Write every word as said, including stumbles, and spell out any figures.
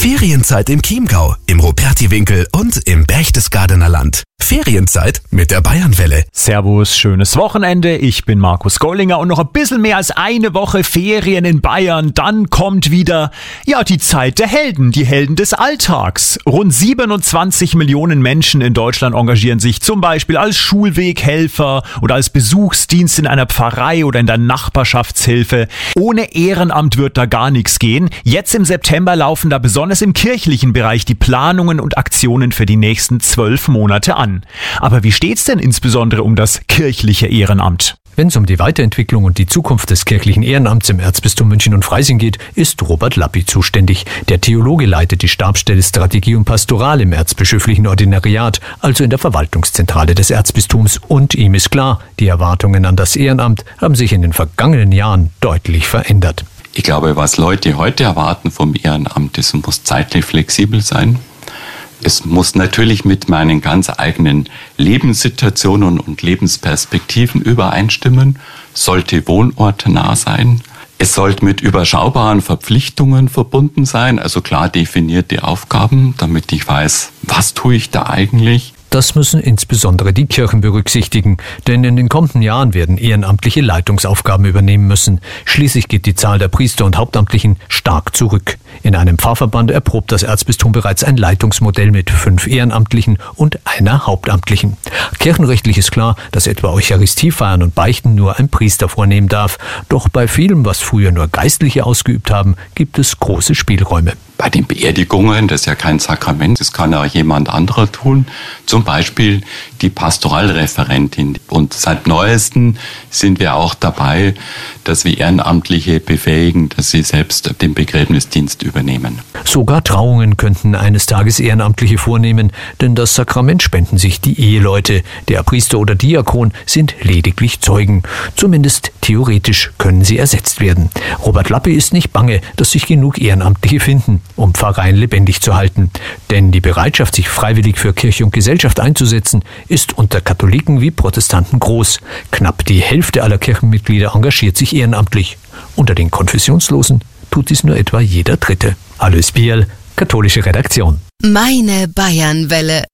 Ferienzeit im Chiemgau, im Rupertiwinkel und im Berchtesgadener Land. Ferienzeit mit der Bayernwelle. Servus, schönes Wochenende. Ich bin Markus Gollinger und noch ein bisschen mehr als eine Woche Ferien in Bayern. Dann kommt wieder, ja, die Zeit der Helden, die Helden des Alltags. Rund siebenundzwanzig Millionen Menschen in Deutschland engagieren sich zum Beispiel als Schulweghelfer oder als Besuchsdienst in einer Pfarrei oder in der Nachbarschaftshilfe. Ohne Ehrenamt wird da gar nichts gehen. Jetzt im September laufen da besonders im kirchlichen Bereich die Planungen und Aktionen für die nächsten zwölf Monate an. Aber wie steht's denn insbesondere um das kirchliche Ehrenamt? Wenn es um die Weiterentwicklung und die Zukunft des kirchlichen Ehrenamts im Erzbistum München und Freising geht, ist Robert Lappi zuständig. Der Theologe leitet die Stabsstelle Strategie und Pastoral im erzbischöflichen Ordinariat, also in der Verwaltungszentrale des Erzbistums. Und ihm ist klar, die Erwartungen an das Ehrenamt haben sich in den vergangenen Jahren deutlich verändert. Ich glaube, was Leute heute erwarten vom Ehrenamt, es muss zeitlich flexibel sein. Es muss natürlich mit meinen ganz eigenen Lebenssituationen und Lebensperspektiven übereinstimmen, sollte wohnortnah sein. Es sollte mit überschaubaren Verpflichtungen verbunden sein, also klar definierte Aufgaben, damit ich weiß, was tue ich da eigentlich. Das müssen insbesondere die Kirchen berücksichtigen, denn in den kommenden Jahren werden ehrenamtliche Leitungsaufgaben übernehmen müssen. Schließlich geht die Zahl der Priester und Hauptamtlichen stark zurück. In einem Pfarrverband erprobt das Erzbistum bereits ein Leitungsmodell mit fünf Ehrenamtlichen und einer Hauptamtlichen. Kirchenrechtlich ist klar, dass etwa Eucharistiefeiern und Beichten nur ein Priester vornehmen darf. Doch bei vielem, was früher nur Geistliche ausgeübt haben, gibt es große Spielräume. Bei den Beerdigungen, das ist ja kein Sakrament, das kann auch jemand anderer tun. Zum Beispiel die Pastoralreferentin. Und seit Neuestem sind wir auch dabei, dass wir Ehrenamtliche befähigen, dass sie selbst den Begräbnisdienst übernehmen. Sogar Trauungen könnten eines Tages Ehrenamtliche vornehmen, denn das Sakrament spenden sich die Eheleute. Der Priester oder Diakon sind lediglich Zeugen. Zumindest theoretisch können sie ersetzt werden. Robert Lappi ist nicht bange, dass sich genug Ehrenamtliche finden, um Pfarreien lebendig zu halten. Denn die Bereitschaft, sich freiwillig für Kirche und Gesellschaft einzusetzen, ist unter Katholiken wie Protestanten groß. Knapp die Hälfte aller Kirchenmitglieder engagiert sich ehrenamtlich. Unter den Konfessionslosen tut dies nur etwa jeder Dritte. Alois Bierl, katholische Redaktion. Meine Bayernwelle.